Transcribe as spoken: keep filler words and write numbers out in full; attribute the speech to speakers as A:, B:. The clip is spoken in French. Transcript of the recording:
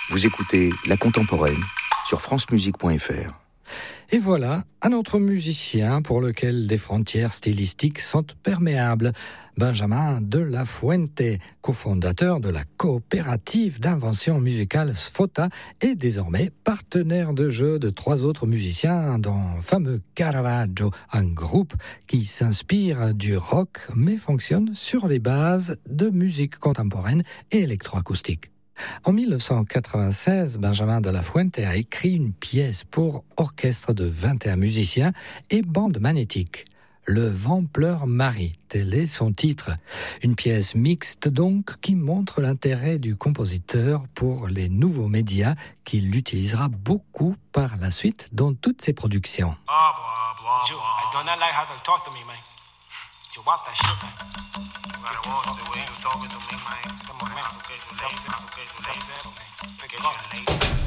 A: Vous écoutez La Contemporaine sur france musique point f r.
B: Et voilà un autre musicien pour lequel des frontières stylistiques sont perméables. Benjamin de la Fuente, cofondateur de la coopérative d'invention musicale Sfota et désormais partenaire de jeu de trois autres musiciens dont le fameux Caravaggio, un groupe qui s'inspire du rock mais fonctionne sur les bases de musique contemporaine et électroacoustique. En dix-neuf cent quatre-vingt-seize, Benjamin de la Fuente a écrit une pièce pour orchestre de vingt et un musiciens et bande magnétique. Le vent pleure Marie, tel est son titre. Une pièce mixte donc qui montre l'intérêt du compositeur pour les nouveaux médias qu'il utilisera beaucoup par la suite dans toutes ses productions.
C: Oh, blah, blah, blah. I do not like how they talk to me, man. You want that shit, man. You gotta watch the way you talking to me, man. Come on, man. Okay, you say that, okay, you say that, okay. Pick it up.